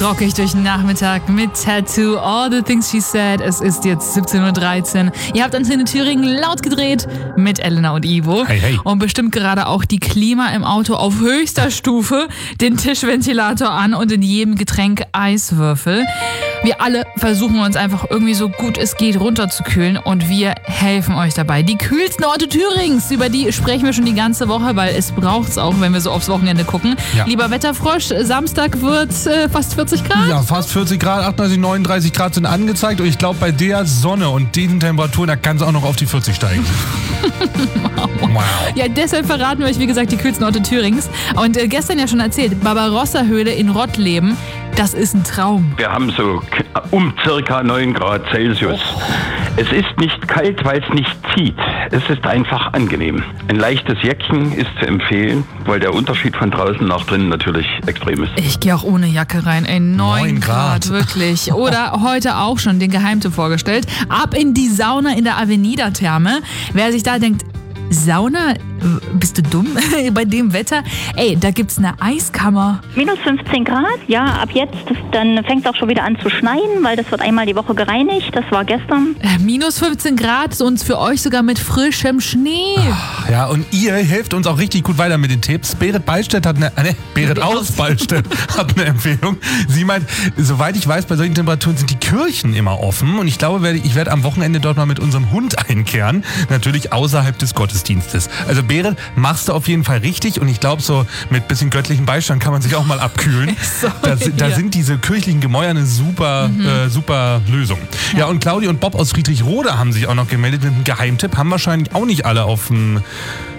rockig durch den Nachmittag mit Tattoo, All the Things She Said. Es ist jetzt 17.13 Uhr. Ihr habt Antenne Thüringen laut gedreht mit Elena und Ivo. Hey, hey. Und bestimmt gerade auch die Klima im Auto auf höchster Stufe, den Tischventilator an und in jedem Getränk Eiswürfel. Wir alle versuchen uns einfach irgendwie so gut es geht runterzukühlen und wir helfen euch dabei. Die kühlsten Orte Thürings, über die sprechen wir schon die ganze Woche, weil es braucht's auch, wenn wir so aufs Wochenende gucken. Ja. Lieber Wetterfrosch, Samstag wird fast 40 Grad. Ja, fast 40 Grad, 38, 39 Grad sind angezeigt und ich glaube, bei der Sonne und diesen Temperaturen, da kann es auch noch auf die 40 steigen. Wow. Ja, deshalb verraten wir euch, wie gesagt, die kühlsten Orte Thürings. Und gestern ja schon erzählt, Barbarossa-Höhle in Rottleben, das ist ein Traum. Wir haben so um circa 9 Grad Celsius. Es ist nicht kalt, weil es nicht zieht. Es ist einfach angenehm. Ein leichtes Jäckchen ist zu empfehlen, weil der Unterschied von draußen nach drinnen natürlich extrem ist. Ich gehe auch ohne Jacke rein. 9 Grad, wirklich. Oder heute auch schon den Geheimtipp vorgestellt. Ab in die Sauna in der Avenida-Therme. Wer sich da denkt, Sauna? Bist du dumm? Bei dem Wetter? Ey, da gibt's eine Eiskammer. Minus 15 Grad, ja, ab jetzt, dann fängt es auch schon wieder an zu schneien, weil das wird einmal die Woche gereinigt, das war gestern. Minus 15 Grad und für euch sogar mit frischem Schnee. Ja, und ihr helft uns auch richtig gut weiter mit den Tipps. Berit Ballstedt hat Berit aus Ballstedt hat eine Empfehlung. Sie meint, soweit ich weiß, bei solchen Temperaturen sind die Kirchen immer offen und ich glaube, ich werde am Wochenende dort mal mit unserem Hund einkehren. Natürlich außerhalb des Gottesdienstes. Also Berit, machst du auf jeden Fall richtig und ich glaube, so mit bisschen göttlichem Beistand kann man sich auch mal abkühlen. Da sind diese kirchlichen Gemäuer eine super Lösung. Ja, und Claudia und Bob aus Friedrichroda haben sich auch noch gemeldet mit einem Geheimtipp. Haben wahrscheinlich auch nicht alle auf dem